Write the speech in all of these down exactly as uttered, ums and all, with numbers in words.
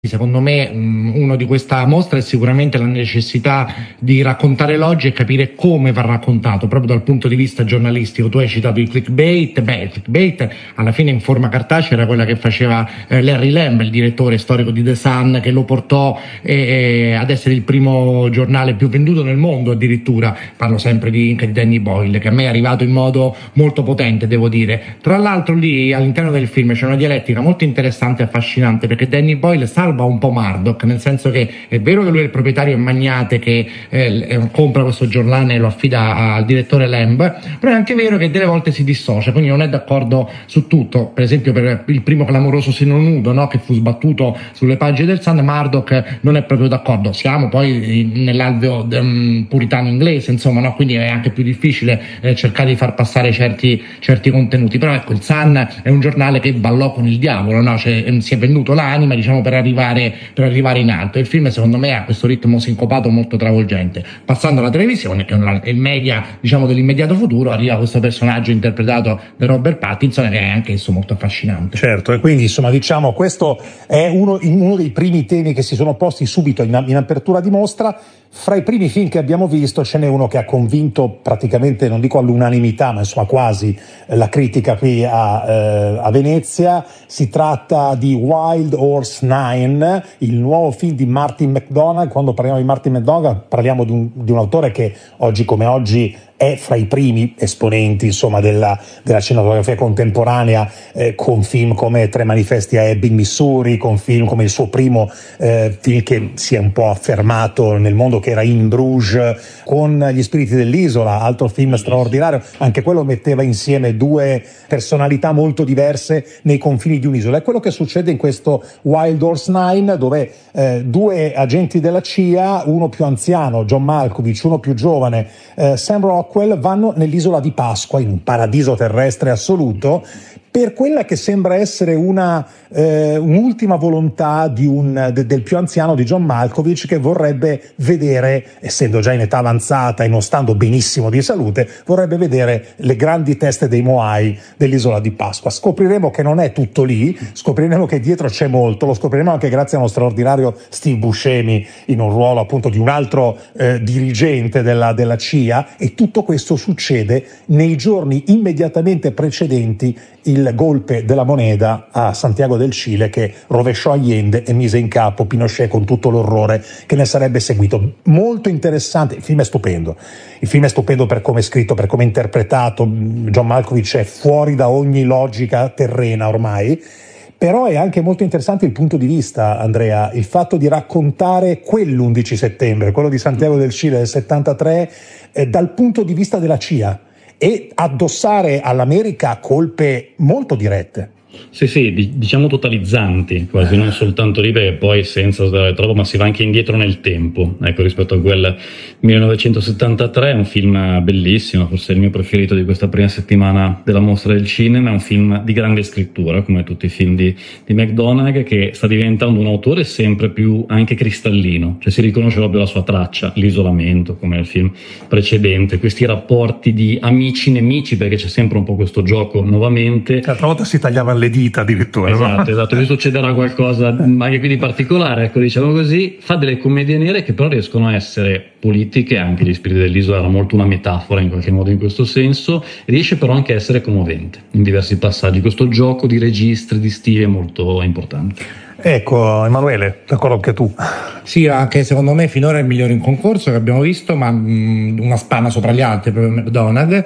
Secondo me uno di questa mostra è sicuramente la necessità di raccontare l'oggi e capire come va raccontato, proprio dal punto di vista giornalistico. Tu hai citato il clickbait, beh, il clickbait alla fine in forma cartacea era quella che faceva eh, Larry Lamb, il direttore storico di The Sun, che lo portò eh, ad essere il primo giornale più venduto nel mondo addirittura. Parlo sempre di, di Danny Boyle, che a me è arrivato in modo molto potente, devo dire. Tra l'altro lì all'interno del film c'è una dialettica molto interessante e affascinante, perché Danny Boyle salva un po' Murdoch, nel senso che è vero che lui è il proprietario e magnate che eh, compra questo giornale e lo affida al direttore Lamb, però è anche vero che delle volte si dissocia, quindi non è d'accordo su tutto. Per esempio per il primo clamoroso seno nudo, no, che fu sbattuto sulle pagine del Sun, Murdoch non è proprio d'accordo. Siamo poi nell'alveo um, puritano inglese, insomma, no? Quindi è anche più difficile eh, cercare di far passare certi, certi contenuti. Però ecco, il Sun è un giornale che ballò con il diavolo, no? Cioè, si è venduto l'anima, diciamo, per arrivare per arrivare in alto. Il film secondo me ha questo ritmo sincopato molto travolgente. Passando alla televisione, che è il media, diciamo, dell'immediato futuro, arriva questo personaggio interpretato da Robert Pattinson, che è anche esso molto affascinante. Certo, e quindi insomma diciamo questo è uno, uno dei primi temi che si sono posti subito in, in apertura di mostra. Fra i primi film che abbiamo visto ce n'è uno che ha convinto praticamente, non dico all'unanimità, ma insomma quasi la critica qui a, eh, a Venezia. Si tratta di Wild Horse Nine, il nuovo film di Martin McDonagh. Quando parliamo di Martin McDonagh parliamo di un, di un autore che oggi come oggi è fra i primi esponenti, insomma, della, della cinematografia contemporanea, eh, con film come Tre manifesti a Ebbing, Missouri, con film come il suo primo eh, film che si è un po' affermato nel mondo, che era In Bruges, con Gli spiriti dell'isola, altro film straordinario. Anche quello metteva insieme due personalità molto diverse nei confini di un'isola. È quello che succede in questo Wild Horse Nine, dove eh, due agenti della C I A, uno più anziano, John Malkovich, uno più giovane, eh, Sam Rockwell, vanno nell'isola di Pasqua, in un paradiso terrestre assoluto, per quella che sembra essere una eh, un'ultima volontà di un, de, del più anziano, di John Malkovich, che vorrebbe vedere, essendo già in età avanzata e non stando benissimo di salute, vorrebbe vedere le grandi teste dei Moai dell'isola di Pasqua. Scopriremo che non è tutto lì, scopriremo che dietro c'è molto, lo scopriremo anche grazie a uno straordinario Steve Buscemi in un ruolo appunto di un altro eh, dirigente della, della C I A, e tutto questo succede nei giorni immediatamente precedenti il golpe della moneta a Santiago del Cile, che rovesciò Allende e mise in capo Pinochet con tutto l'orrore che ne sarebbe seguito. Molto interessante, il film è stupendo, il film è stupendo per come è scritto, per come è interpretato. John Malkovich è fuori da ogni logica terrena ormai, però è anche molto interessante il punto di vista, Andrea, il fatto di raccontare quell'undici settembre, quello di Santiago del Cile del settantatré, eh, dal punto di vista della C I A, e addossare all'America colpe molto dirette. Sì, sì, diciamo totalizzanti, quasi, non soltanto lì, perché poi senza usare troppo, ma si va anche indietro nel tempo, ecco, rispetto a quel millenovecentosettantatré. È un film bellissimo, forse è il mio preferito di questa prima settimana della mostra del cinema. È un film di grande scrittura, come tutti i film di, di McDonagh, che sta diventando un autore sempre più anche cristallino, cioè si riconosce proprio la sua traccia, l'isolamento, come nel film precedente, questi rapporti di amici-nemici, perché c'è sempre un po' questo gioco nuovamente. L'altra volta si tagliava le dita addirittura. Esatto, no? esatto, qui succederà qualcosa anche qui di particolare, ecco, diciamo così. Fa delle commedie nere che però riescono a essere politiche, anche Gli spiriti dell'isola era molto una metafora in qualche modo in questo senso, riesce però anche a essere commovente in diversi passaggi. Questo gioco di registri, di stili è molto importante. Ecco, Emanuele, d'accordo anche tu? Sì, anche secondo me finora è il migliore in concorso che abbiamo visto, ma mh, una spanna sopra gli altri proprio McDonagh.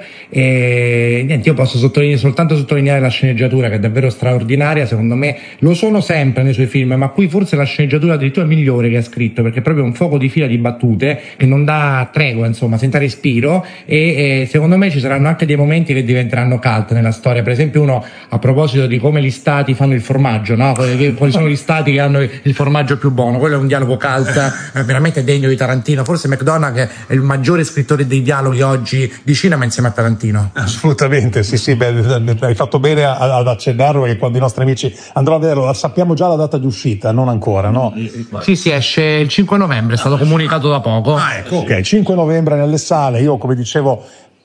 E niente, io posso sottolineare, soltanto sottolineare la sceneggiatura, che è davvero straordinaria. Secondo me lo sono sempre nei suoi film, ma qui forse la sceneggiatura addirittura migliore che ha scritto, perché è proprio un fuoco di fila di battute che non dà tregua, insomma, senza respiro. E, e secondo me ci saranno anche dei momenti che diventeranno cult nella storia. Per esempio uno a proposito di come gli stati fanno il formaggio, no? Quali sono gli stati che hanno il formaggio più buono. Quello è un dialogo cult eh, veramente degno di Tarantino. Forse McDonagh è il maggiore scrittore dei dialoghi oggi di cinema insieme a Tarantino. Assolutamente, sì, sì, beh, hai fatto bene ad accennarlo, perché quando i nostri amici andranno a vederlo, sappiamo già la data di uscita, non ancora, no? Sì, sì, esce il cinque novembre, è stato comunicato da poco. Ah, ecco, ok, cinque novembre nelle sale. Io, come dicevo,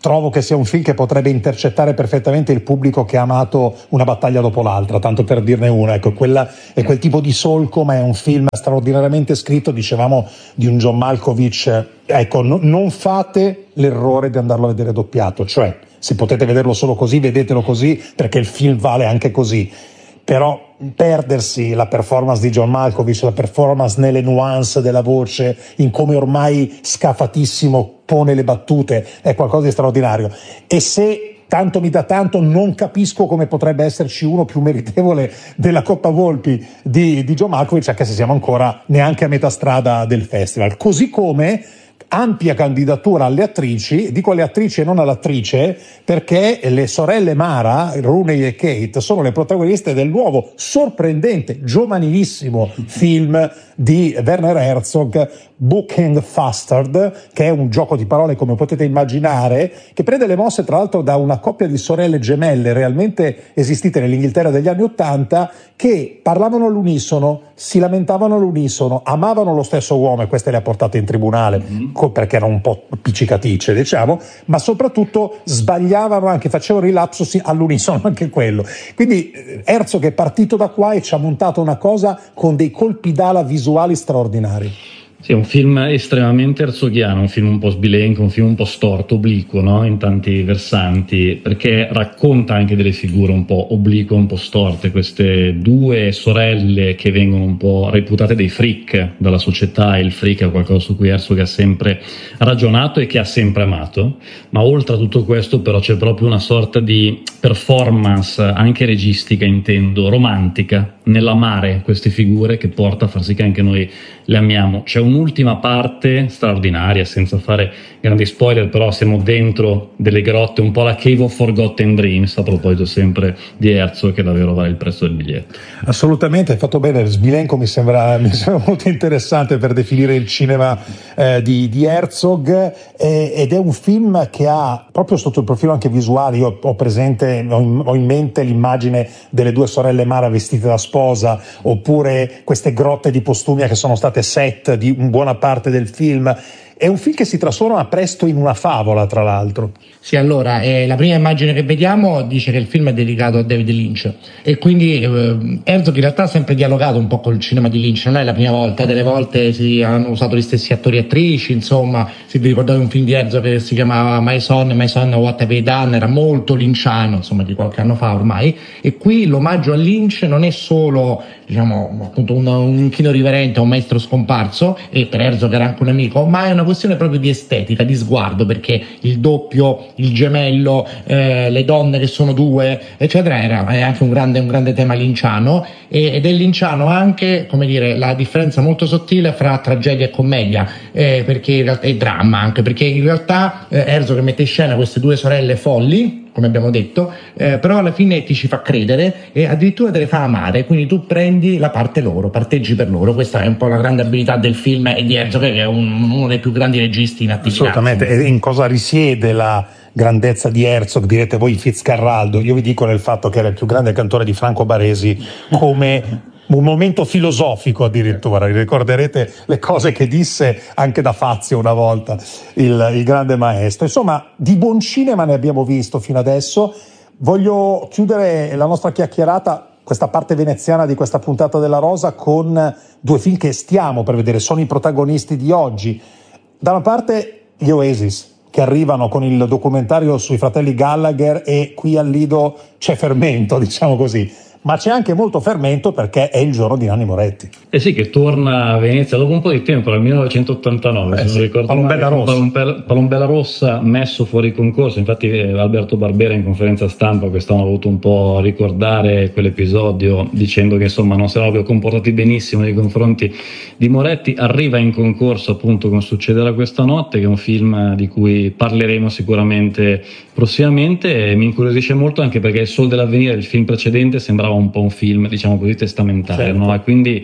trovo che sia un film che potrebbe intercettare perfettamente il pubblico che ha amato Una battaglia dopo l'altra, tanto per dirne una. Ecco, quella è quel tipo di solco, ma è un film straordinariamente scritto. Dicevamo di un John Malkovich, ecco, no, non fate l'errore di andarlo a vedere doppiato, cioè se potete vederlo solo così, vedetelo così, perché il film vale anche così. Però perdersi la performance di John Malkovich, la performance nelle nuance della voce, in come ormai scafatissimo pone le battute, è qualcosa di straordinario. E se tanto mi dà tanto, non capisco come potrebbe esserci uno più meritevole della Coppa Volpi di, di John Malkovich, anche se siamo ancora neanche a metà strada del festival. Così come ampia candidatura alle attrici, dico alle attrici e non all'attrice, perché le sorelle Mara, Rooney e Kate, sono le protagoniste del nuovo, sorprendente, giovanilissimo film di Werner Herzog, Booking Fastard, che è un gioco di parole, come potete immaginare, che prende le mosse tra l'altro da una coppia di sorelle gemelle realmente esistite nell'Inghilterra degli anni Ottanta, che parlavano all'unisono, si lamentavano all'unisono, amavano lo stesso uomo, e queste le ha portate in tribunale, mm-hmm. perché erano un po' appiccicaticce, diciamo, ma soprattutto sbagliavano anche, facevano i lapsus all'unisono anche quello. Quindi Herzog è partito da qua e ci ha montato una cosa con dei colpi d'ala visuali straordinari. Sì, è un film estremamente herzoghiano, un film un po' sbilenco, un film un po' storto, obliquo, no? In tanti versanti, perché racconta anche delle figure un po' oblique, un po' storte, queste due sorelle che vengono un po' reputate dei freak dalla società, e il freak è qualcosa su cui Herzog ha sempre ragionato e che ha sempre amato, ma oltre a tutto questo però c'è proprio una sorta di performance, anche registica intendo, romantica, nell'amare queste figure, che porta a far sì che anche noi le amiamo. C'è un'ultima parte straordinaria, senza fare grandi spoiler, però siamo dentro delle grotte, un po' la Cave of Forgotten Dreams, a proposito sempre di Herzog, che davvero vale il prezzo del biglietto. Assolutamente, hai fatto bene. Sbilenco mi sembra, mi sembra molto interessante per definire il cinema eh, di, di Herzog, eh, ed è un film che ha, proprio sotto il profilo anche visuale, io ho presente, ho in, ho in mente l'immagine delle due sorelle Mara vestite da sposa, oppure queste grotte di Postumia che sono state set di buona parte del film. È un film che si trasforma presto in una favola, tra l'altro. Sì, allora, eh, la prima immagine che vediamo dice che il film è dedicato a David Lynch, e quindi eh, Herzog in realtà ha sempre dialogato un po' col cinema di Lynch, non è la prima volta, delle volte si hanno usato gli stessi attori e attrici, insomma, se vi ricordate un film di Herzog che si chiamava My Son, My Son What Have I Done, era molto lynchiano, insomma, di qualche anno fa ormai, e qui l'omaggio a Lynch non è solo, diciamo, appunto un, un inchino riverente a un maestro scomparso, e per Herzog era anche un amico, ma è una questione proprio di estetica, di sguardo, perché il doppio, il gemello, eh, le donne che sono due, eccetera, era, è anche un grande, un grande tema linciano, e, ed è linciano anche, come dire, la differenza molto sottile fra tragedia e commedia, eh, perché in realtà, e dramma anche, perché in realtà eh, Herzog mette in scena queste due sorelle folli, come abbiamo detto, eh, però alla fine ti ci fa credere e addirittura te le fa amare, quindi tu prendi la parte loro, parteggi per loro. Questa è un po' la grande abilità del film e di Herzog, che è un, uno dei più grandi registi in attività. Assolutamente. E in cosa risiede la grandezza di Herzog, direte voi Fitzcarraldo? Io vi dico nel fatto che era il più grande cantore di Franco Baresi, come un momento filosofico addirittura. Vi ricorderete le cose che disse anche da Fazio una volta, il, il grande maestro. Insomma, di buon cinema ne abbiamo visto fino adesso. Voglio chiudere la nostra chiacchierata, questa parte veneziana di questa puntata della Rosa, con due film che stiamo per vedere, sono i protagonisti di oggi. Da una parte gli Oasis, che arrivano con il documentario sui fratelli Gallagher, e qui al Lido c'è fermento, diciamo così. Ma c'è anche molto fermento perché è il giorno di Nanni Moretti. Eh sì, che torna a Venezia dopo un po' di tempo, nel millenovecentottantanove, eh se sì, non ricordo Palombella male, Rossa. Palombella, Palombella Rossa messo fuori concorso. Infatti eh, Alberto Barbera in conferenza stampa quest'anno ha voluto un po' ricordare quell'episodio, dicendo che insomma non si erano comportati benissimo nei confronti di Moretti. Arriva in concorso appunto con Succederà questa notte, che è un film di cui parleremo sicuramente prossimamente, e mi incuriosisce molto anche perché Il Sol dell'Avvenire, il film precedente, sembrava un po' un film, diciamo così, testamentario, certo. No? E quindi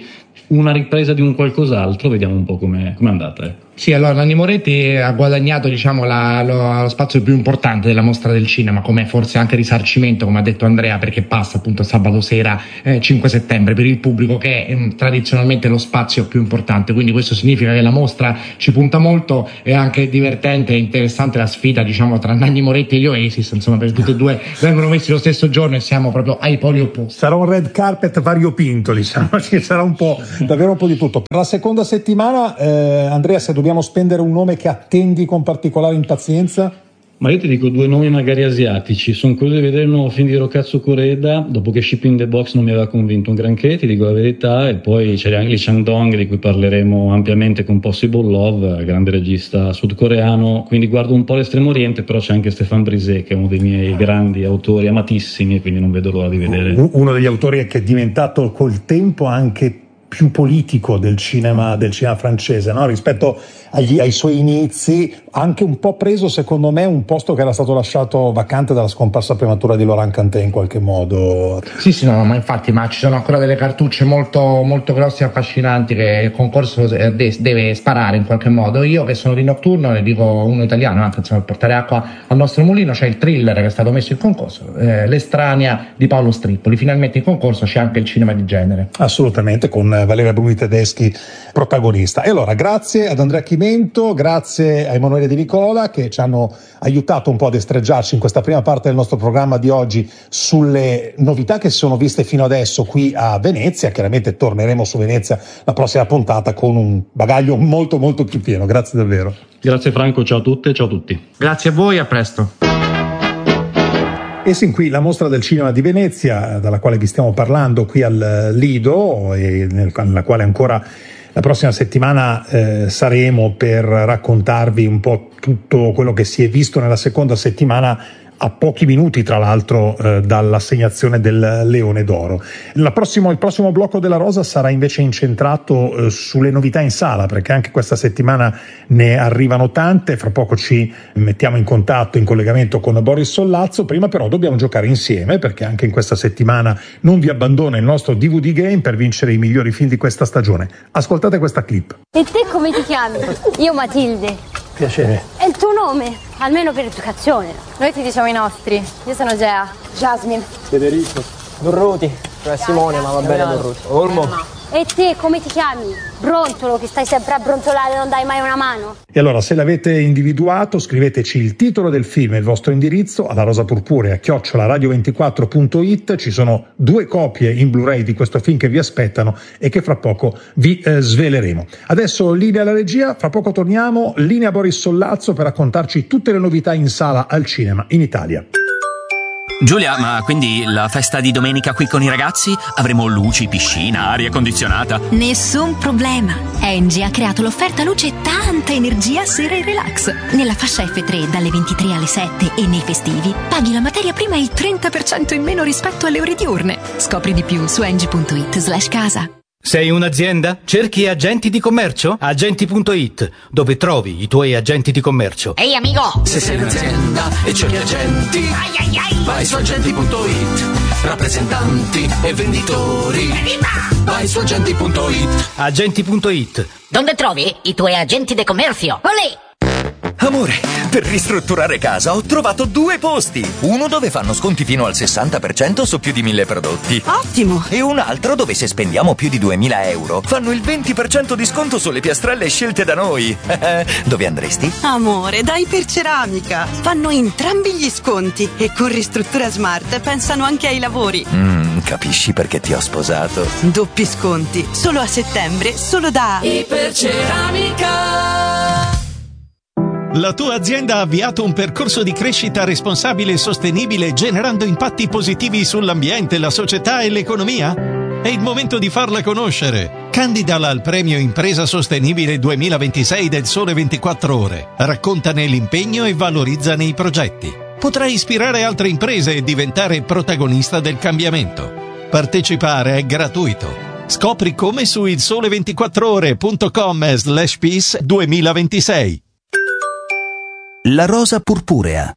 una ripresa di un qualcos'altro, vediamo un po' come è andata. Eh. Sì, allora Nanni Moretti ha guadagnato, diciamo, la, lo, lo spazio più importante della mostra del cinema, come forse anche risarcimento, come ha detto Andrea, perché passa appunto sabato sera eh, cinque settembre per il pubblico, che è eh, tradizionalmente lo spazio più importante, quindi questo significa che la mostra ci punta molto. È anche divertente e interessante la sfida, diciamo, tra Nanni Moretti e gli Oasis, insomma, per tutti e due vengono messi lo stesso giorno e siamo proprio ai poli opposti. Sarà un red carpet variopinto, diciamo, ci sarà un po', davvero un po' di tutto. Per la seconda settimana, eh, Andrea, se dobbiamo spendere un nome che attendi con particolare impazienza? Ma io ti dico due nomi magari asiatici. Sono curioso di vedere il nuovo film di Rokatsu Koreda, dopo che Shipping the Box non mi aveva convinto un granché, ti dico la verità. E poi c'è anche Lee Chang-dong, di cui parleremo ampiamente con Possible Love, grande regista sudcoreano, quindi guardo un po' l'Estremo Oriente, però c'è anche Stéphane Brisé, che è uno dei miei grandi autori amatissimi, e quindi non vedo l'ora di vedere. Uno degli autori che è diventato col tempo anche più politico del cinema, del cinema francese, no? Rispetto agli, ai suoi inizi, anche un po' preso, secondo me, un posto che era stato lasciato vacante dalla scomparsa prematura di Laurent Cantet in qualche modo. Sì, sì, no, ma infatti, ma ci sono ancora delle cartucce molto, molto grosse e affascinanti che il concorso deve sparare in qualche modo. Io, che sono di Nocturno, ne dico uno italiano, anche insomma, per portare acqua al nostro mulino, c'è il Thriller che è stato messo in concorso, eh, L'Estranea di Paolo Strippoli. Finalmente in concorso c'è anche il cinema di genere. Assolutamente, con Valeria Bruni Tedeschi protagonista. E allora, grazie ad Andrea Chimento, grazie a Emanuele De Nicola, che ci hanno aiutato un po' ad estreggiarci in questa prima parte del nostro programma di oggi sulle novità che si sono viste fino adesso qui a Venezia. Chiaramente torneremo su Venezia la prossima puntata con un bagaglio molto molto più pieno. Grazie davvero. Grazie Franco, ciao a tutte, ciao a tutti. Grazie a voi, a presto. E sin qui la mostra del cinema di Venezia, dalla quale vi stiamo parlando qui al Lido, e nella quale ancora la prossima settimana eh, saremo per raccontarvi un po' tutto quello che si è visto nella seconda settimana, a pochi minuti tra l'altro eh, dall'assegnazione del Leone d'Oro. La prossimo, il prossimo blocco della Rosa sarà invece incentrato eh, sulle novità in sala, perché anche questa settimana ne arrivano tante. Fra poco ci mettiamo in contatto, in collegamento con Boris Sollazzo. Prima però dobbiamo giocare insieme, perché anche in questa settimana non vi abbandona il nostro D V D Game per vincere i migliori film di questa stagione. Ascoltate questa clip. E te come ti chiami? Io Matilde. Piacere. È il tuo nome, almeno per educazione. Noi ti diciamo i nostri. Io sono Gea. Jasmine. Federico. Durruti. Cioè Simone, ma va bene Durruti. Olmo. E te come ti chiami? Brontolo, che stai sempre a brontolare e non dai mai una mano. E allora, se l'avete individuato, scriveteci il titolo del film e il vostro indirizzo alla rosapurpurea chiocciola radio ventiquattro punto it. Ci sono due copie in Blu-ray di questo film che vi aspettano e che fra poco vi eh, sveleremo. Adesso linea alla regia, fra poco torniamo, linea Boris Sollazzo per raccontarci tutte le novità in sala al cinema in Italia. Giulia, ma quindi la festa di domenica qui con i ragazzi? Avremo luci, piscina, aria condizionata? Nessun problema. Engie ha creato l'offerta luce e tanta energia sera e relax. Nella fascia F tre dalle ventitré alle sette e nei festivi paghi la materia prima il trenta per cento in meno rispetto alle ore diurne. Scopri di più su engie punto it slash casa. Sei un'azienda? Cerchi agenti di commercio? Agenti punto it, dove trovi i tuoi agenti di commercio. Ehi amico! Se sei un'azienda e cerchi agenti, ai ai ai. Vai su agenti punto it, rappresentanti e venditori. Evviva! Vai su agenti punto it. Agenti punto it. Dove trovi i tuoi agenti di commercio? Olè! Amore, per ristrutturare casa ho trovato due posti. Uno dove fanno sconti fino al sessanta per cento su più di mille prodotti. Ottimo! E un altro dove se spendiamo più di duemila euro fanno il venti per cento di sconto sulle piastrelle scelte da noi. Dove andresti? Amore, dai per Ceramica. Fanno entrambi gli sconti e con Ristruttura Smart pensano anche ai lavori. Mm, capisci perché ti ho sposato? Doppi sconti, solo a settembre, solo da Iperceramica. La tua azienda ha avviato un percorso di crescita responsabile e sostenibile generando impatti positivi sull'ambiente, la società e l'economia? È il momento di farla conoscere. Candidala al premio Impresa Sostenibile duemilaventisei del Sole ventiquattro Ore. Raccontane l'impegno e valorizzane i progetti. Potrai ispirare altre imprese e diventare protagonista del cambiamento. Partecipare è gratuito. Scopri come su il sole ventiquattro ore punto com slash peace duemilaventisei. La Rosa Purpurea.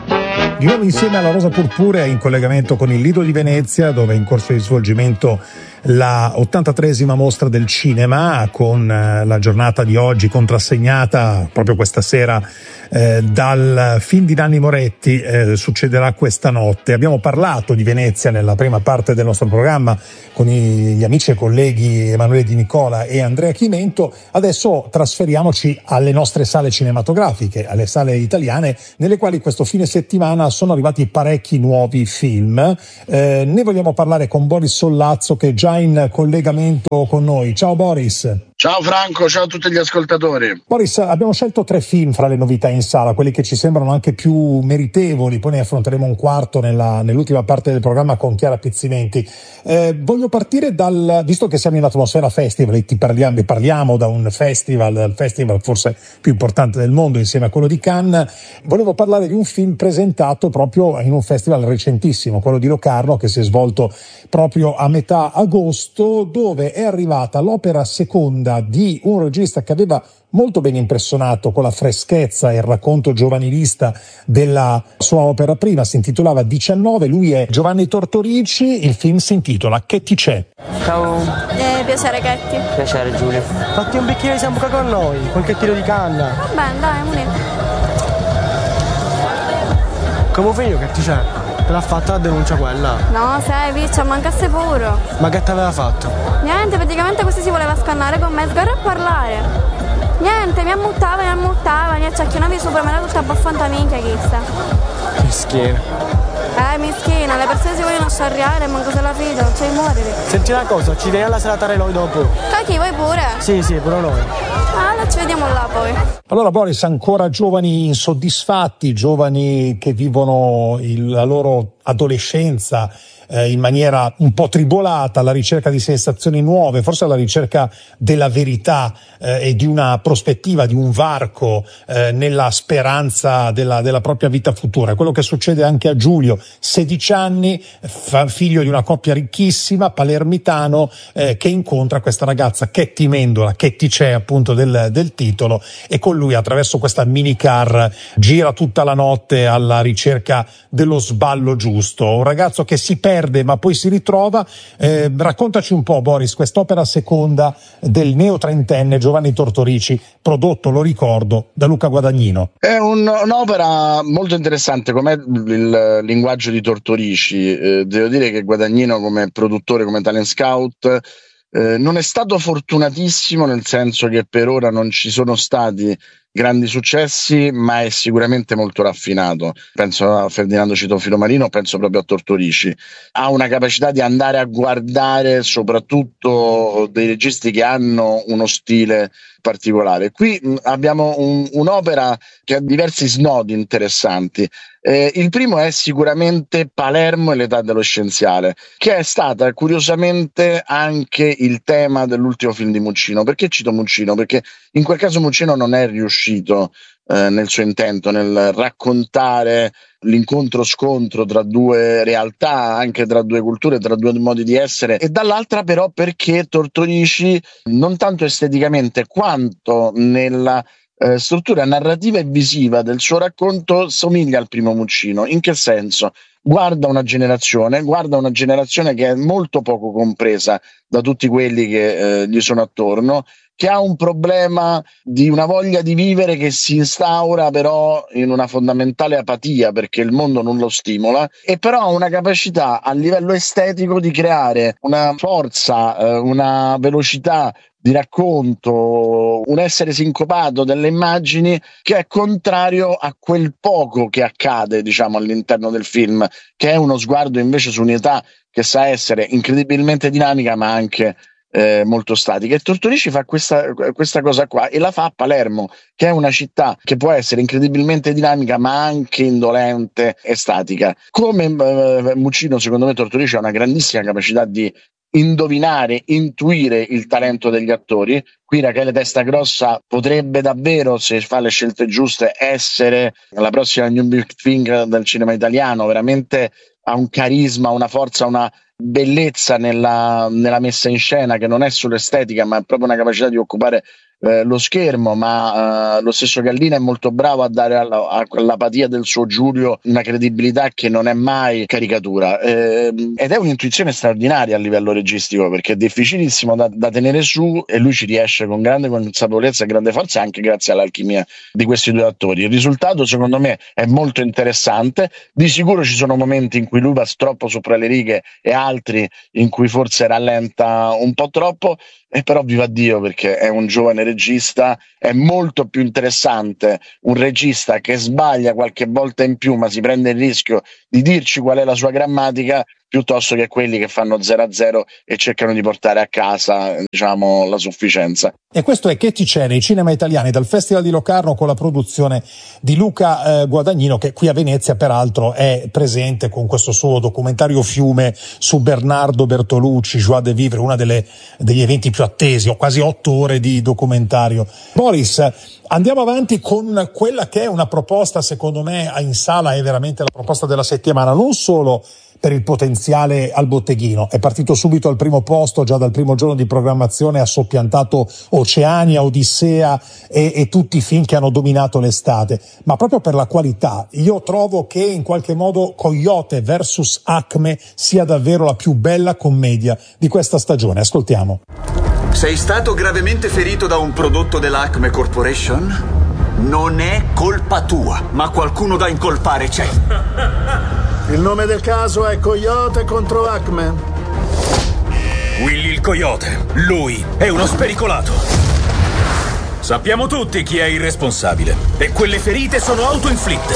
Di nuovo insieme alla Rosa Purpurea in collegamento con il Lido di Venezia, dove è in corso di svolgimento la ottantatreesima mostra del cinema, con la giornata di oggi contrassegnata proprio questa sera eh, dal film di Nanni Moretti, eh, Succederà questa notte. Abbiamo parlato di Venezia nella prima parte del nostro programma con i, gli amici e colleghi Emanuele Di Nicola e Andrea Chimento. Adesso trasferiamoci alle nostre sale cinematografiche, alle sale italiane, nelle quali questo fine settimana sono arrivati parecchi nuovi film. Eh, ne vogliamo parlare con Boris Sollazzo, che è già in collegamento con noi. Ciao Boris. Ciao Franco, ciao a tutti gli ascoltatori. Boris, abbiamo scelto tre film fra le novità in sala, quelli che ci sembrano anche più meritevoli, poi ne affronteremo un quarto nella, nell'ultima parte del programma con Chiara Pizzimenti. Eh, voglio partire dal, visto che siamo in atmosfera festival e ti parliamo, parliamo da un festival, il festival forse più importante del mondo insieme a quello di Cannes, volevo parlare di un film presentato proprio in un festival recentissimo, quello di Locarno, che si è svolto proprio a metà agosto, dove è arrivata l'opera seconda di un regista che aveva molto ben impressionato con la freschezza e il racconto giovanilista della sua opera prima. Si intitolava diciannove, lui è Giovanni Tortorici, il film si intitola Che ti c'è? Ciao. Eh, piacere Chetti. Piacere Giulio. Fatti un bicchiere di sambuca con noi, qualche tiro di canna. Va bene, dai, munito. Come figlio che ti c'è? Te l'ha fatta la denuncia quella? No, sai, Piccia, mancasse puro. Ma che t'aveva fatto? Niente, praticamente questo si voleva scannare con me, sgarra a parlare. Niente, mi ammuttava, mi ammuttava, mi acciacchionavi sopra, me la tutta baffanta minchia chissà. Mischina. Eh, mischina, le persone si vogliono sciarriare, manco se la fido, non c'è morire. Senti una cosa, ci vieni alla serata noi dopo? Ma chi, voi pure? Sì, sì, pure noi. Ah, allora ci vediamo là poi. Allora Boris, ancora giovani insoddisfatti, giovani che vivono il, la loro adolescenza eh, in maniera un po' tribolata, alla ricerca di sensazioni nuove, forse alla ricerca della verità eh, e di una prospettiva, di un varco eh, nella speranza della, della propria vita futura. Quello che succede anche a Giulio, sedici anni, fa, figlio di una coppia ricchissima, palermitano, eh, che incontra questa ragazza Ketty Mendola, Ketty c'è appunto del, del titolo, e con lui attraverso questa minicar gira tutta la notte alla ricerca dello sballo giusto. Un ragazzo che si perde ma poi si ritrova. Eh, raccontaci un po', Boris, quest'opera seconda del neotrentenne Giovanni Tortorici, prodotto, lo ricordo, da Luca Guadagnino. È un, un'opera molto interessante, com'è il linguaggio di Tortorici. Eh, devo dire che Guadagnino, come produttore, come talent scout, eh, non è stato fortunatissimo, nel senso che per ora non ci sono stati grandi successi, ma è sicuramente molto raffinato. Penso a Ferdinando Citofilo Marino, penso proprio a Tortorici. Ha una capacità di andare a guardare soprattutto dei registi che hanno uno stile particolare. Qui mh, abbiamo un, un'opera che ha diversi snodi interessanti. Eh, il primo è sicuramente Palermo e l'età dello scienziale, che è stata curiosamente anche il tema dell'ultimo film di Muccino. Perché cito Muccino? Perché in quel caso Muccino non è riuscito eh, nel suo intento, nel raccontare l'incontro-scontro tra due realtà, anche tra due culture, tra due modi di essere, e dall'altra però perché Tortorici, non tanto esteticamente quanto nella eh, struttura narrativa e visiva del suo racconto, somiglia al primo Muccino. In che senso? Guarda una generazione, guarda una generazione che è molto poco compresa da tutti quelli che eh, gli sono attorno, che ha un problema di una voglia di vivere che si instaura però in una fondamentale apatia, perché il mondo non lo stimola, e però ha una capacità a livello estetico di creare una forza, eh, una velocità di racconto, un essere sincopato delle immagini che è contrario a quel poco che accade, diciamo, all'interno del film, che è uno sguardo invece su un'età che sa essere incredibilmente dinamica ma anche eh, molto statica. E Tortorici fa questa, questa cosa qua, e la fa a Palermo, che è una città che può essere incredibilmente dinamica ma anche indolente e statica. Come eh, Muccino, secondo me Tortorici ha una grandissima capacità di indovinare, intuire il talento degli attori. Qui Rachele Testagrossa potrebbe davvero, se fa le scelte giuste, essere la prossima New Big Thing del cinema italiano. Veramente ha un carisma, una forza, una bellezza nella, nella messa in scena, che non è solo estetica ma è proprio una capacità di occupare eh, lo schermo, ma eh, lo stesso Gallina è molto bravo a dare alla, all'apatia del suo Giulio una credibilità che non è mai caricatura, eh, ed è un'intuizione straordinaria a livello registico, perché è difficilissimo da, da tenere su, e lui ci riesce con grande consapevolezza e grande forza, anche grazie all'alchimia di questi due attori. Il risultato secondo me è molto interessante, di sicuro ci sono momenti in cui lui va troppo sopra le righe e altri in cui forse rallenta un po' troppo, e però viva Dio, perché è un giovane regista. È molto più interessante un regista che sbaglia qualche volta in più ma si prende il rischio di dirci qual è la sua grammatica, piuttosto che quelli che fanno zero a zero e cercano di portare a casa, diciamo, la sufficienza. E questo è Che ci c'è nei cinema italiani dal Festival di Locarno, con la produzione di Luca eh, Guadagnino, che qui a Venezia peraltro è presente con questo suo documentario Fiume su Bernardo Bertolucci, Joie de Vivre, uno degli eventi più attesi, ho quasi otto ore di documentario. Boris, andiamo avanti con quella che è una proposta, secondo me in sala è veramente la proposta della settimana, non solo per il potenziale al botteghino, è partito subito al primo posto, già dal primo giorno di programmazione ha soppiantato Oceania, Odissea e, e tutti i film che hanno dominato l'estate, ma proprio per la qualità. Io trovo che in qualche modo Coyote versus Acme sia davvero la più bella commedia di questa stagione. Ascoltiamo. Sei stato gravemente ferito da un prodotto dell'Acme Corporation? Non è colpa tua, ma qualcuno da incolpare c'è. Il nome del caso è Coyote contro Acme. Willy il Coyote. Lui è uno spericolato. Sappiamo tutti chi è il responsabile. E quelle ferite sono autoinflitte.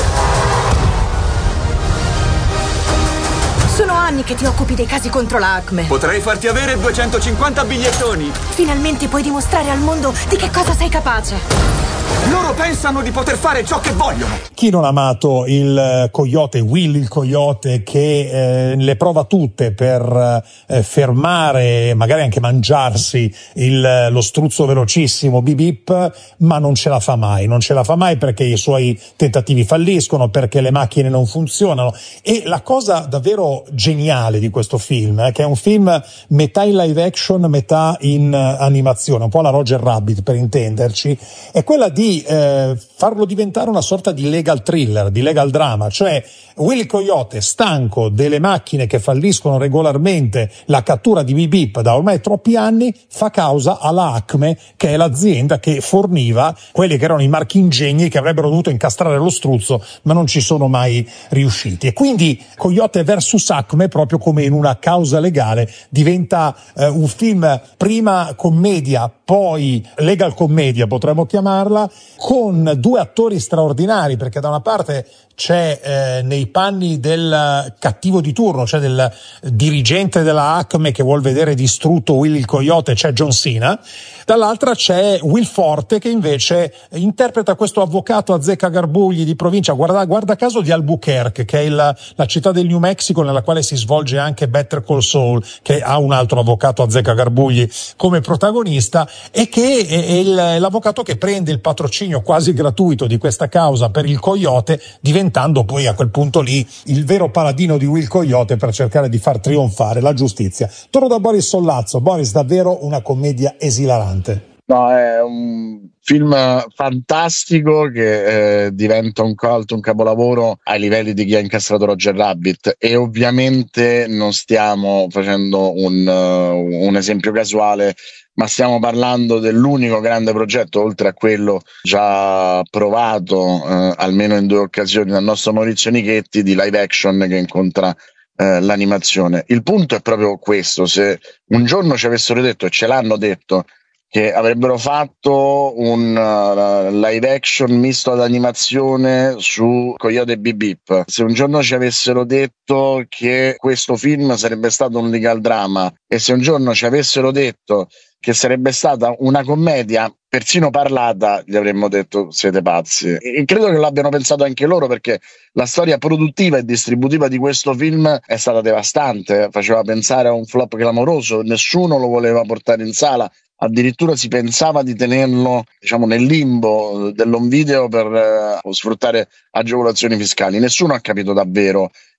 Sono anni che ti occupi dei casi contro la Acme. Potrei farti avere duecentocinquanta bigliettoni. Finalmente puoi dimostrare al mondo di che cosa sei capace. Loro pensano di poter fare ciò che vogliono. Chi non ha amato il Coyote, Willy il Coyote, che eh, le prova tutte per eh, fermare, magari anche mangiarsi il, lo struzzo velocissimo Bip Bip, ma non ce la fa mai, non ce la fa mai perché i suoi tentativi falliscono, perché le macchine non funzionano. E la cosa davvero geniale di questo film è eh, che è un film metà in live action, metà in uh, animazione, un po' la Roger Rabbit per intenderci, è quella di eh, farlo diventare una sorta di legal thriller, di legal drama, cioè Willy Coyote, stanco delle macchine che falliscono regolarmente la cattura di Bip Bip da ormai troppi anni, fa causa alla Acme, che è l'azienda che forniva quelli che erano i marchingegni che avrebbero dovuto incastrare lo struzzo, ma non ci sono mai riusciti. E quindi Coyote versus Acme, proprio come in una causa legale, diventa eh, un film prima commedia, poi legal commedia potremmo chiamarla, con due attori straordinari, perché da una parte c'è eh, nei panni del cattivo di turno, cioè del dirigente della Acme che vuol vedere distrutto Willy il Coyote, c'è John Cena, dall'altra c'è Will Forte che invece interpreta questo avvocato azzeccagarbugli di provincia, guarda, guarda caso di Albuquerque, che è il, la città del New Mexico nella quale si svolge anche Better Call Saul, che ha un altro avvocato azzeccagarbugli come protagonista, e che è, è il, l'avvocato che prende il patrocinio quasi gratuito di questa causa per il Coyote, diventando poi a quel punto lì il vero paladino di Will Coyote per cercare di far trionfare la giustizia. Torno da Boris Sollazzo. Boris, davvero una commedia esilarante. No, è un film fantastico che eh, diventa un cult, un capolavoro ai livelli di chi ha incastrato Roger Rabbit, e ovviamente non stiamo facendo un, uh, un esempio casuale, ma stiamo parlando dell'unico grande progetto, oltre a quello già provato eh, almeno in due occasioni dal nostro Maurizio Nichetti, di live action che incontra eh, l'animazione. Il punto è proprio questo: se un giorno ci avessero detto, e ce l'hanno detto, che avrebbero fatto un uh, live action misto ad animazione su Coyote e Bip Bip, se un giorno ci avessero detto che questo film sarebbe stato un legal drama, e se un giorno ci avessero detto che sarebbe stata una commedia persino parlata, gli avremmo detto siete pazzi. E credo che l'abbiano pensato anche loro, perché la storia produttiva e distributiva di questo film è stata devastante, faceva pensare a un flop clamoroso, nessuno lo voleva portare in sala. Addirittura si pensava di tenerlo, diciamo, nel limbo dell'home video per eh, sfruttare agevolazioni fiscali. Nessuno ha capito davvero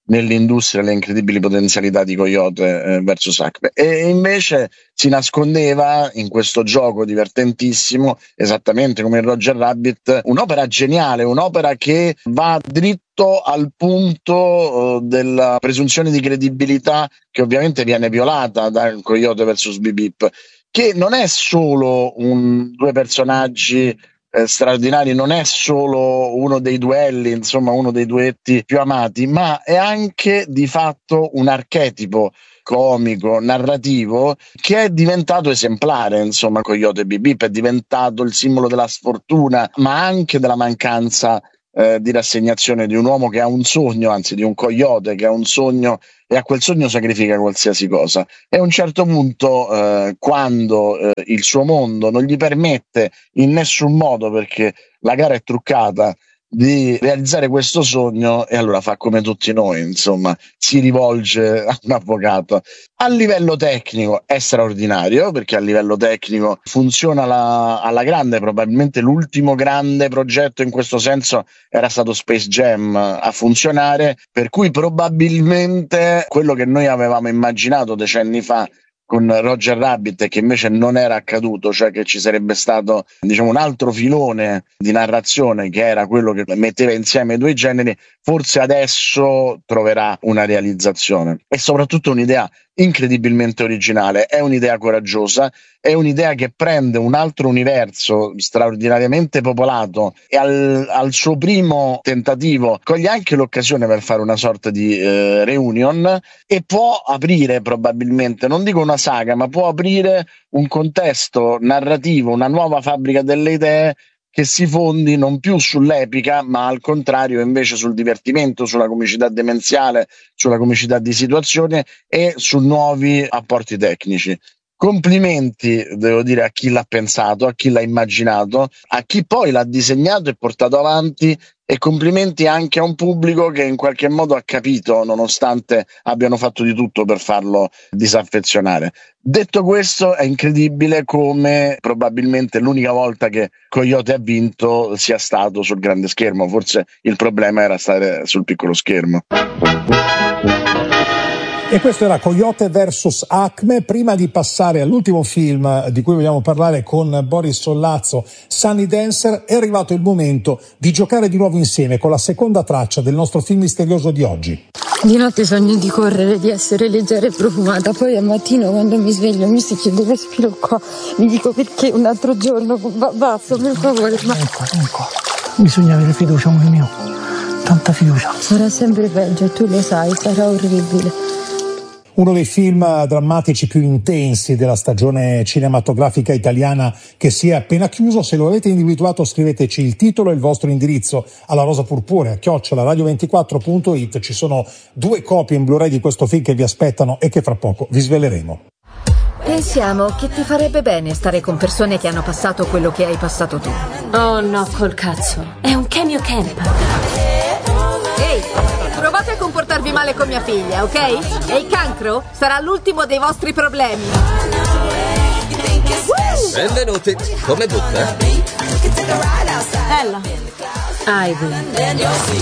nell'industria le incredibili potenzialità di Coyote eh, versus Acme, e invece si nascondeva in questo gioco divertentissimo, esattamente come in Roger Rabbit, un'opera geniale, un'opera che va dritto al punto uh, della presunzione di credibilità che ovviamente viene violata da Coyote versus Bip, che non è solo un, due personaggi Eh, straordinari, non è solo uno dei duelli, insomma uno dei duetti più amati, ma è anche di fatto un archetipo comico, narrativo, che è diventato esemplare. Insomma, Coyote e Bip è diventato il simbolo della sfortuna, ma anche della mancanza eh, di rassegnazione di un uomo che ha un sogno, anzi di un coyote che ha un sogno e a quel sogno sacrifica qualsiasi cosa. E a un certo punto, eh, quando eh, il suo mondo non gli permette in nessun modo, perché la gara è truccata, di realizzare questo sogno, e allora fa come tutti noi, insomma, si rivolge a un avvocato. A livello tecnico è straordinario, perché a livello tecnico funziona alla, alla grande. Probabilmente l'ultimo grande progetto in questo senso era stato Space Jam a funzionare, per cui probabilmente quello che noi avevamo immaginato decenni fa con Roger Rabbit, e che invece non era accaduto, cioè che ci sarebbe stato, diciamo, un altro filone di narrazione che era quello che metteva insieme i due generi, forse adesso troverà una realizzazione. E soprattutto un'idea incredibilmente originale, è un'idea coraggiosa, è un'idea che prende un altro universo straordinariamente popolato e al, al suo primo tentativo coglie anche l'occasione per fare una sorta di eh, reunion, e può aprire probabilmente, non dico una saga, ma può aprire un contesto narrativo, una nuova fabbrica delle idee che si fondi non più sull'epica, ma al contrario invece sul divertimento, sulla comicità demenziale, sulla comicità di situazione e su nuovi apporti tecnici. Complimenti, devo dire, a chi l'ha pensato, a chi l'ha immaginato, a chi poi l'ha disegnato e portato avanti, e complimenti anche a un pubblico che in qualche modo ha capito, nonostante abbiano fatto di tutto per farlo disaffezionare. Detto questo, è incredibile come probabilmente l'unica volta che Coyote ha vinto sia stato sul grande schermo. Forse il problema era stare sul piccolo schermo. E questo era Coyote versus Acme. Prima di passare all'ultimo film di cui vogliamo parlare con Boris Sollazzo, Sunny Dancer, è arrivato il momento di giocare di nuovo insieme con la seconda traccia del nostro film misterioso di oggi. Di notte sogno di correre, di essere leggera e profumata, poi al mattino quando mi sveglio mi si chiede respiro qua, mi dico perché un altro giorno, ba- basta, per favore. Ma... Ecco, ecco, bisogna avere fiducia, amore mio, tanta fiducia. Sarà sempre peggio, tu lo sai, sarà orribile. Uno dei film drammatici più intensi della stagione cinematografica italiana che si è appena chiuso. Se lo avete individuato, scriveteci il titolo e il vostro indirizzo alla rosa purpurea chiocciola radio ventiquattro punto it. Ci sono due copie in Blu-ray di questo film che vi aspettano e che fra poco vi sveleremo. Pensiamo che ti farebbe bene stare con persone che hanno passato quello che hai passato tu. Oh no, col cazzo. È un cameo camp. Ehi, provate a comportarvi male con mia figlia, ok? E il cancro sarà l'ultimo dei vostri problemi. Benvenuti. Come butta? Ella. Ivy.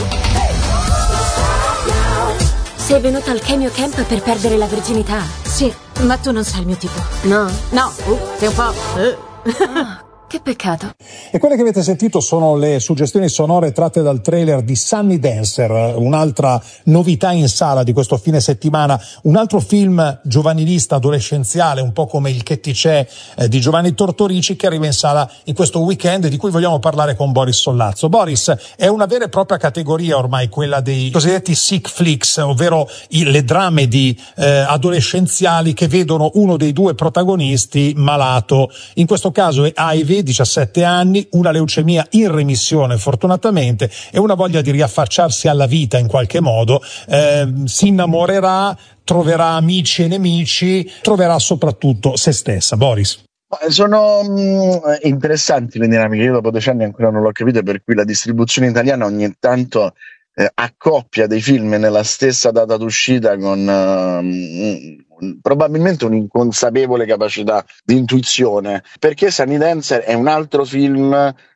Sei venuta al cameo camp per perdere la virginità? Sì, ma tu non sei il mio tipo. No? No, uh, sei un po'... Uh. Ah, che peccato. E quelle che avete sentito sono le suggestioni sonore tratte dal trailer di Sunny Dancer, un'altra novità in sala di questo fine settimana, un altro film giovanilista adolescenziale, un po' come Il Che ti c'è eh, di Giovanni Tortorici, che arriva in sala in questo weekend, di cui vogliamo parlare con Boris Sollazzo. Boris, è una vera e propria categoria ormai quella dei cosiddetti sick flicks, ovvero i, le dramedi eh, adolescenziali che vedono uno dei due protagonisti malato. In questo caso è Ivy, diciassette anni, una leucemia in remissione fortunatamente e una voglia di riaffacciarsi alla vita in qualche modo. Eh, si innamorerà, troverà amici e nemici, troverà soprattutto se stessa. Boris. Sono mh, interessanti le dinamiche. Io dopo decenni ancora non l'ho capito, per cui la distribuzione italiana ogni tanto eh, accoppia dei film nella stessa data d'uscita con uh, probabilmente un'inconsapevole capacità di intuizione, perché Sunny Dancer è un altro film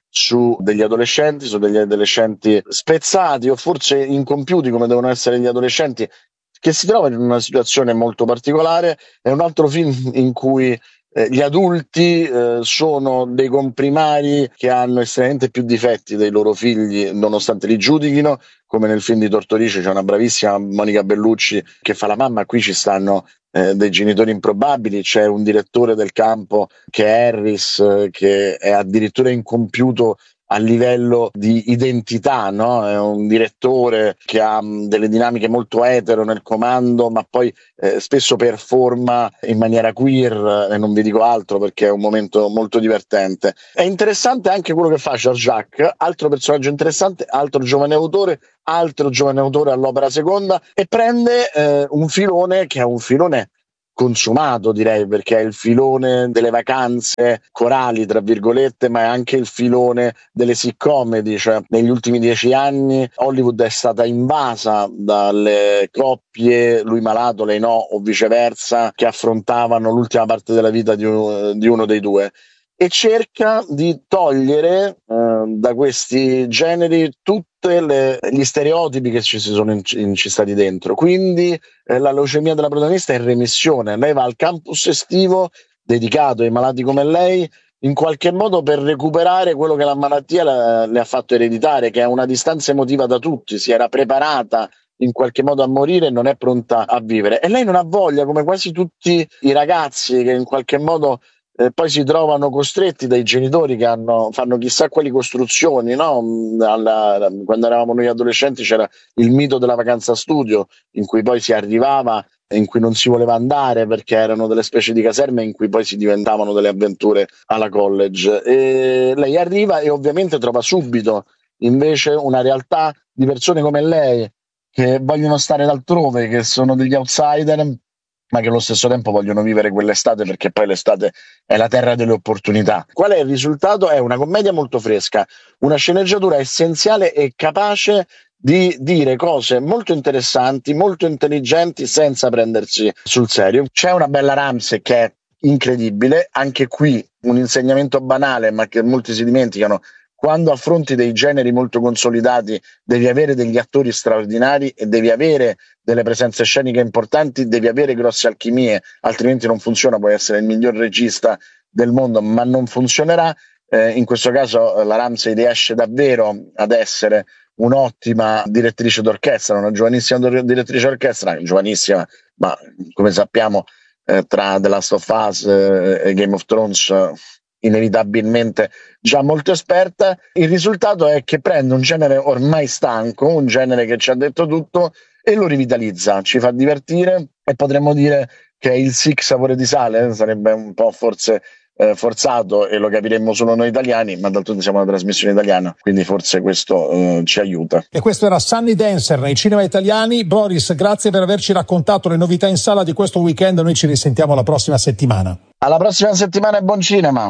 su degli adolescenti, su degli adolescenti spezzati o forse incompiuti come devono essere gli adolescenti, che si trovano in una situazione molto particolare. È un altro film in cui eh, gli adulti eh, sono dei comprimari che hanno estremamente più difetti dei loro figli, nonostante li giudichino, come nel film di Tortorici. C'è una bravissima Monica Bellucci che fa la mamma, qui ci stanno eh, dei genitori improbabili, c'è un direttore del campo che è Harris, eh, che è addirittura incompiuto a livello di identità, no? È un direttore che ha mh, delle dinamiche molto etero nel comando, ma poi eh, spesso performa in maniera queer, e non vi dico altro perché è un momento molto divertente. È interessante anche quello che fa Charles Jacques, altro personaggio interessante, altro giovane autore, altro giovane autore all'opera seconda, e prende eh, un filone che è un filone consumato, direi, perché è il filone delle vacanze corali, tra virgolette, ma è anche il filone delle sitcomedy. Cioè, negli ultimi dieci anni Hollywood è stata invasa dalle coppie, lui malato, lei no, o viceversa, che affrontavano l'ultima parte della vita di uno, di uno dei due, e cerca di togliere eh, da questi generi tutti gli stereotipi che ci si sono incistati dentro. Quindi eh, la leucemia della protagonista è in remissione, lei va al campus estivo dedicato ai malati come lei, in qualche modo per recuperare quello che la malattia la, le ha fatto ereditare, che è una distanza emotiva da tutti. Si era preparata in qualche modo a morire e non è pronta a vivere, e lei non ha voglia, come quasi tutti i ragazzi che in qualche modo Eh, poi si trovano costretti dai genitori che hanno, fanno chissà quali costruzioni, no? Alla, quando eravamo noi adolescenti c'era il mito della vacanza studio, in cui poi si arrivava e in cui non si voleva andare perché erano delle specie di caserme in cui poi si diventavano delle avventure alla college. E lei arriva e ovviamente trova subito invece una realtà di persone come lei che vogliono stare altrove, che sono degli outsider, ma che allo stesso tempo vogliono vivere quell'estate, perché poi l'estate è la terra delle opportunità. Qual è il risultato? È una commedia molto fresca, una sceneggiatura essenziale e capace di dire cose molto interessanti, molto intelligenti, senza prendersi sul serio. C'è una Bella Ramsey che è incredibile, anche qui un insegnamento banale, ma che molti si dimenticano. Quando affronti dei generi molto consolidati devi avere degli attori straordinari e devi avere delle presenze sceniche importanti, devi avere grosse alchimie, altrimenti non funziona. Puoi essere il miglior regista del mondo, ma non funzionerà. Eh, in questo caso la Ramsey riesce davvero ad essere un'ottima direttrice d'orchestra, una giovanissima direttrice d'orchestra, giovanissima, ma come sappiamo eh, tra The Last of Us eh, e Game of Thrones eh, inevitabilmente già molto esperta. Il risultato è che prende un genere ormai stanco, un genere che ci ha detto tutto, e lo rivitalizza, ci fa divertire, e potremmo dire che è il Sic sapore di sale, sarebbe un po' forse eh, forzato e lo capiremmo solo noi italiani, ma d'altronde siamo una trasmissione italiana, quindi forse questo eh, ci aiuta. E questo era Sunny Dancer nei cinema italiani. Boris, grazie per averci raccontato le novità in sala di questo weekend. Noi ci risentiamo la prossima settimana. Alla prossima settimana e buon cinema.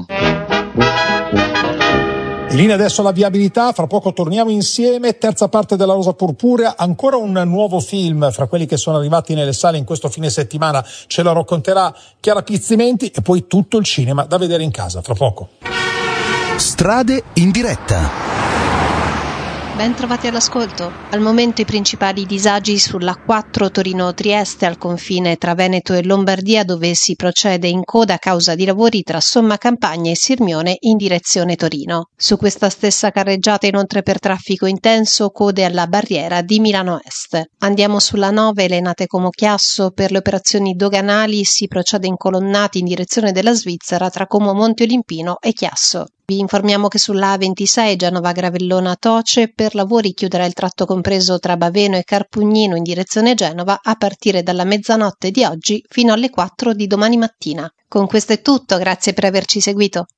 In linea adesso la viabilità, fra poco torniamo insieme, terza parte della Rosa Purpurea, ancora un nuovo film fra quelli che sono arrivati nelle sale in questo fine settimana, ce lo racconterà Chiara Pizzimenti, e poi tutto il cinema da vedere in casa, fra poco. Strade in diretta. Ben trovati all'ascolto. Al momento i principali disagi sulla quattro Torino-Trieste al confine tra Veneto e Lombardia, dove si procede in coda a causa di lavori tra Somma Campagna e Sirmione in direzione Torino. Su questa stessa carreggiata inoltre per traffico intenso code alla barriera di Milano Est. Andiamo sulla nove Lenate Como Chiasso, per le operazioni doganali si procede in colonnati in direzione della Svizzera tra Como Monte Olimpino e Chiasso. Vi informiamo che sulla A ventisei Genova Gravellona Toce per lavori chiuderà il tratto compreso tra Baveno e Carpugnino in direzione Genova a partire dalla mezzanotte di oggi fino alle quattro di domani mattina. Con questo è tutto, grazie per averci seguito.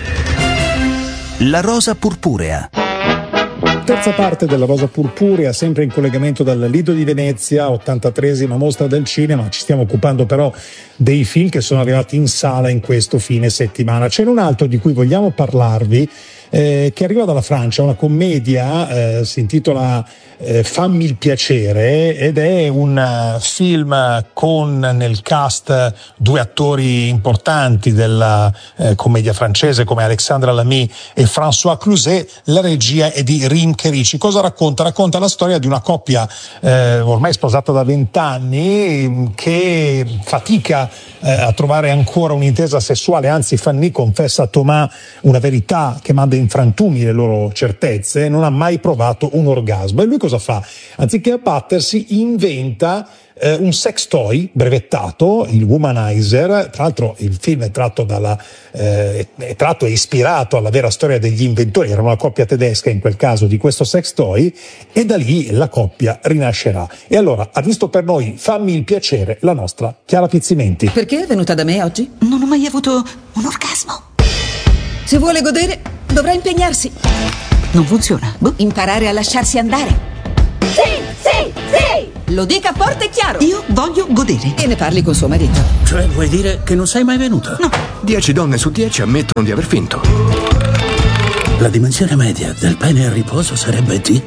La Rosa Purpurea. Terza parte della Rosa Purpurea, sempre in collegamento dal Lido di Venezia, ottantatreesima mostra del cinema. Ci stiamo occupando però dei film che sono arrivati in sala in questo fine settimana. C'è un altro di cui vogliamo parlarvi eh, che arriva dalla Francia, una commedia, eh, si intitola eh, Fammi il piacere, ed è un uh, film con nel cast due attori importanti della eh, commedia francese come Alexandra Lamy e François Cluzet. La regia è di Rim Kerici. Cosa racconta? Racconta la storia di una coppia eh, ormai sposata da vent'anni che fatica eh, a trovare ancora un'intesa sessuale, anzi Fanny confessa a Thomas una verità che manda in frantumi le loro certezze: non ha mai provato un orgasmo. E lui cosa fa? Anziché abbattersi, inventa eh, un sex toy brevettato, il Womanizer. Tra l'altro il film è tratto dalla eh, è tratto e ispirato alla vera storia degli inventori, era una coppia tedesca in quel caso, di questo sex toy, e da lì la coppia rinascerà. E allora ha visto per noi Fammi il piacere la nostra Chiara Pizzimenti. Perché è venuta da me oggi? Non ho mai avuto un orgasmo. Se vuole godere, dovrà impegnarsi. Non funziona. Boh. Imparare a lasciarsi andare. Sì, sì, sì! Lo dica forte e chiaro. Io voglio godere. E ne parli con suo marito. Cioè, vuoi dire che non sei mai venuta? No. Dieci donne su dieci ammettono di aver finto. La dimensione media del pene a riposo sarebbe D.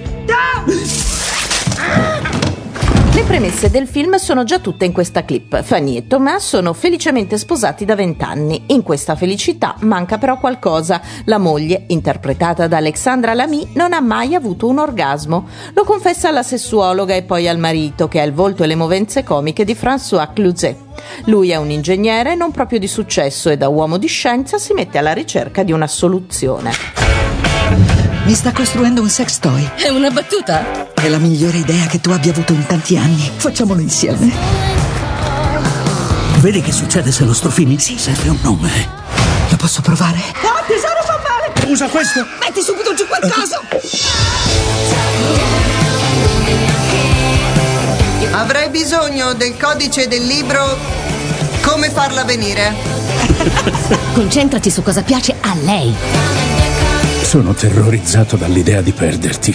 Le premesse del film sono già tutte in questa clip. Fanny e Thomas sono felicemente sposati da vent'anni. In questa felicità manca però qualcosa. La moglie, interpretata da Alexandra Lamy, non ha mai avuto un orgasmo. Lo confessa alla sessuologa e poi al marito, che ha il volto e le movenze comiche di François Cluzet. Lui è un ingegnere non proprio di successo e da uomo di scienza si mette alla ricerca di una soluzione. Mi sta costruendo un sex toy. È una battuta? È la migliore idea che tu abbia avuto in tanti anni. Facciamolo insieme. Vedi che succede se lo strofini? Sì. Serve un nome. Lo posso provare? No, tesoro, fa male! Usa questo! Metti subito giù qualcosa! Avrei bisogno del codice del libro Come farla venire. Concentrati su cosa piace a lei. Sono terrorizzato dall'idea di perderti.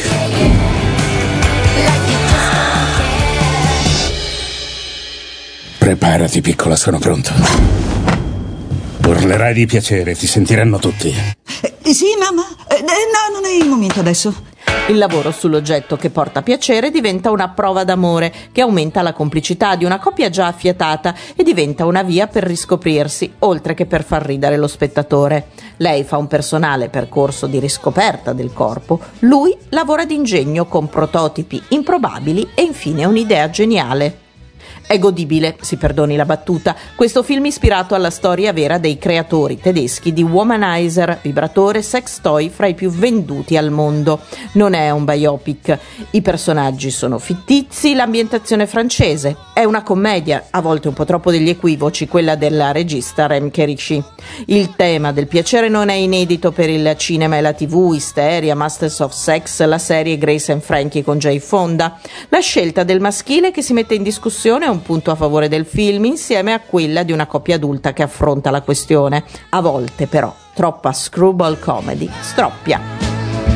Preparati, piccola, sono pronto. Urlerai di piacere, ti sentiranno tutti. Eh, sì, mamma. Eh, no, non è il momento adesso. Il lavoro sull'oggetto che porta piacere diventa una prova d'amore che aumenta la complicità di una coppia già affiatata e diventa una via per riscoprirsi, oltre che per far ridere lo spettatore. Lei fa un personale percorso di riscoperta del corpo, lui lavora d'ingegno con prototipi improbabili e infine un'idea geniale. È godibile, si perdoni la battuta, questo film ispirato alla storia vera dei creatori tedeschi di Womanizer, vibratore sex toy fra i più venduti al mondo. Non è un biopic, i personaggi sono fittizi, l'ambientazione francese. È una commedia, a volte un po' troppo degli equivoci, quella della regista Rim Kerici. Il tema del piacere non è inedito per il cinema e la tivù, Hysteria, Masters of Sex, la serie Grace and Frankie con Jay Fonda. La scelta del maschile che si mette in discussione è un punto a favore del film, insieme a quella di una coppia adulta che affronta la questione. A volte però troppa screwball comedy stroppia.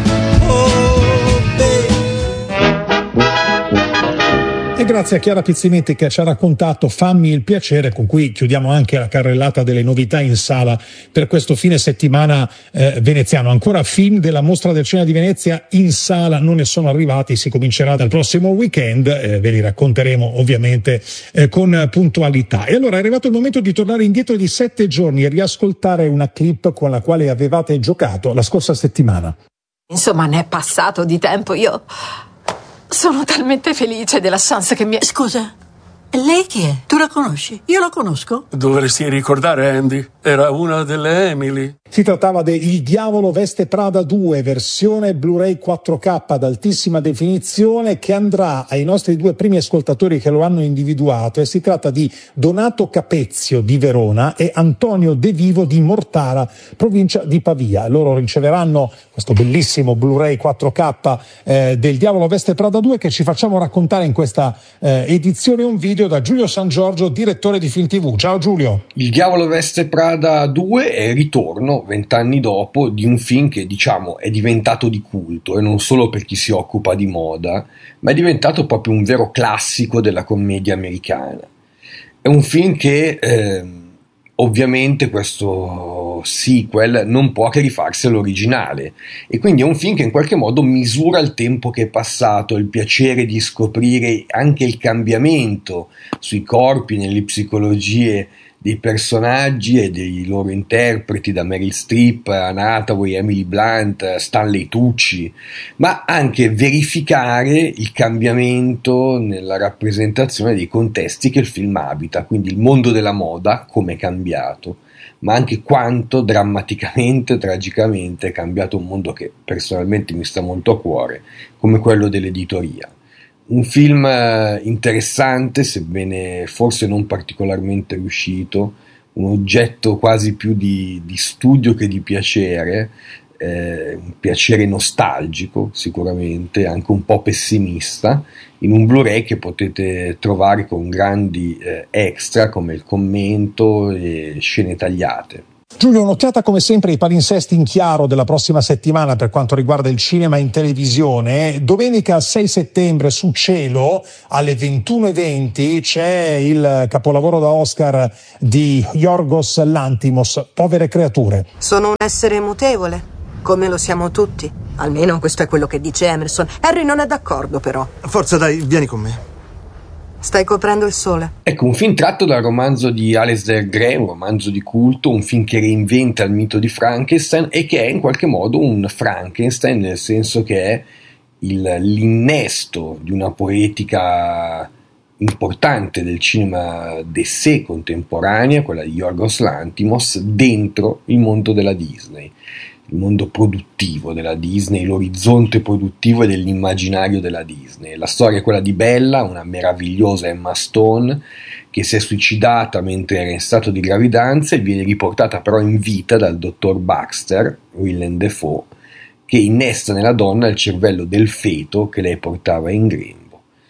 E grazie a Chiara Pizzimenti che ci ha raccontato Fammi il piacere, con cui chiudiamo anche la carrellata delle novità in sala per questo fine settimana eh, veneziano. Ancora film della Mostra del Cinema di Venezia in sala non ne sono arrivati, si comincerà dal prossimo weekend, eh, ve li racconteremo ovviamente eh, con puntualità. E allora è arrivato il momento di tornare indietro di sette giorni e riascoltare una clip con la quale avevate giocato la scorsa settimana. Insomma, ne è passato di tempo, io sono talmente felice della chance che mi è... Scusa, lei chi è? Tu la conosci? Io la conosco? Dovresti ricordare Andy, era una delle Emily. Si trattava di Il Diavolo Veste Prada due, versione Blu-ray quattro K ad altissima definizione, che andrà ai nostri due primi ascoltatori che lo hanno individuato, e si tratta di Donato Capezio di Verona e Antonio De Vivo di Mortara, provincia di Pavia. Loro riceveranno questo bellissimo Blu-ray quattro K eh, del Diavolo Veste Prada due, che ci facciamo raccontare in questa eh, edizione un video da Giulio San Giorgio, direttore di Film tivù. Ciao Giulio. Il Diavolo Veste Prada due è il ritorno vent'anni dopo di un film che, diciamo, è diventato di culto, e non solo per chi si occupa di moda, ma è diventato proprio un vero classico della commedia americana. È un film che eh, ovviamente questo sequel non può che rifarsi all'originale, e quindi è un film che in qualche modo misura il tempo che è passato, il piacere di scoprire anche il cambiamento sui corpi, nelle psicologie dei personaggi e dei loro interpreti, da Meryl Streep, Anne Hathaway, Emily Blunt, Stanley Tucci, ma anche verificare il cambiamento nella rappresentazione dei contesti che il film abita, quindi il mondo della moda come è cambiato, ma anche quanto drammaticamente, tragicamente è cambiato un mondo che personalmente mi sta molto a cuore, come quello dell'editoria. Un film interessante, sebbene forse non particolarmente riuscito, un oggetto quasi più di, di studio che di piacere, eh, un piacere nostalgico sicuramente, anche un po' pessimista, in un Blu-ray che potete trovare con grandi eh, extra come il commento e scene tagliate. Giulio, un'occhiata come sempre ai palinsesti in chiaro della prossima settimana per quanto riguarda il cinema in televisione. Domenica sei settembre su Cielo alle ventuno e venti c'è il capolavoro da Oscar di Yorgos Lanthimos, Povere creature. Sono un essere mutevole, come lo siamo tutti. Almeno questo è quello che dice Emerson. Harry non è d'accordo, però. Forza, dai, vieni con me. Stai coprendo il sole. Ecco, un film tratto dal romanzo di Alasdair Gray, un romanzo di culto, un film che reinventa il mito di Frankenstein e che è in qualche modo un Frankenstein, nel senso che è il, l'innesto di una poetica importante del cinema d'essai contemporanea, quella di Yorgos Lanthimos, dentro il mondo della Disney. Il mondo produttivo della Disney, l'orizzonte produttivo e dell'immaginario della Disney. La storia è quella di Bella, una meravigliosa Emma Stone che si è suicidata mentre era in stato di gravidanza e viene riportata però in vita dal dottor Baxter, Willem Dafoe, che innesta nella donna il cervello del feto che lei portava in grembo.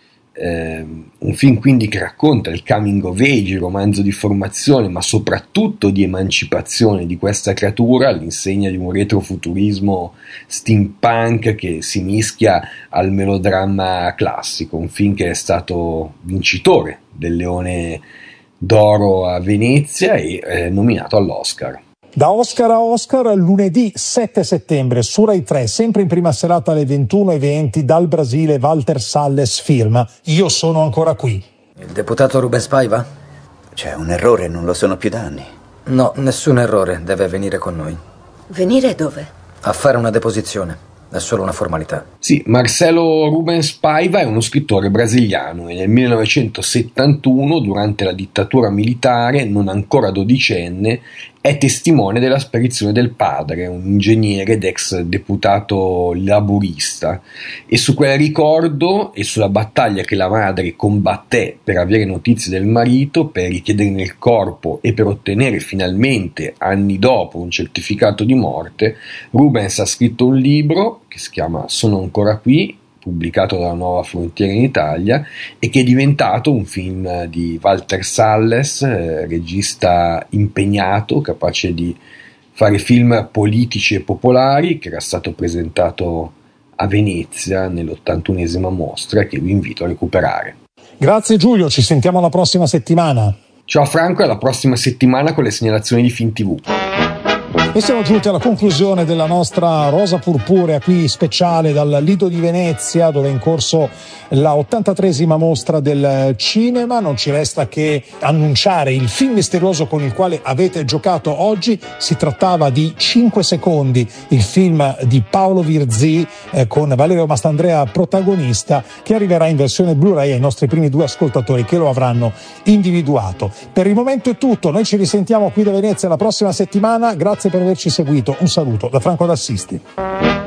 Eh, un film quindi che racconta il coming of age, il romanzo di formazione, ma soprattutto di emancipazione di questa creatura all'insegna di un retrofuturismo steampunk che si mischia al melodramma classico. Un film che è stato vincitore del Leone d'Oro a Venezia e eh, nominato all'Oscar. Da Oscar a Oscar, lunedì sette settembre su Rai tre, sempre in prima serata alle ventuno e venti, dal Brasile Walter Salles film Io sono ancora qui. Il deputato Rubens Paiva? C'è un errore, non lo sono più da anni. No, nessun errore, deve venire con noi. Venire dove? A fare una deposizione. È solo una formalità. Sì, Marcelo Rubens Paiva è uno scrittore brasiliano e nel millenovecentosettantuno, durante la dittatura militare, non ancora dodicenne, è testimone della sparizione del padre, un ingegnere ed ex deputato laburista, e su quel ricordo e sulla battaglia che la madre combatté per avere notizie del marito, per richiederne il corpo e per ottenere finalmente, anni dopo, un certificato di morte, Rubens ha scritto un libro che si chiama Sono ancora qui, pubblicato dalla Nuova Frontiera in Italia, e che è diventato un film di Walter Salles, eh, regista impegnato, capace di fare film politici e popolari, che era stato presentato a Venezia nell'ottantunesima mostra, che vi invito a recuperare. Grazie Giulio, ci sentiamo la prossima settimana. Ciao Franco, e alla prossima settimana con le segnalazioni di Film tivù. E siamo giunti alla conclusione della nostra Rosa Purpurea qui speciale dal Lido di Venezia, dove è in corso la ottantatreesima mostra del cinema. Non ci resta che annunciare il film misterioso con il quale avete giocato oggi. Si trattava di cinque secondi, il film di Paolo Virzì eh, con Valerio Mastandrea protagonista, che arriverà in versione Blu-ray ai nostri primi due ascoltatori che lo avranno individuato. Per il momento è tutto, noi ci risentiamo qui da Venezia la prossima settimana. Grazie per averci seguito, un saluto da Franco D'Assisti.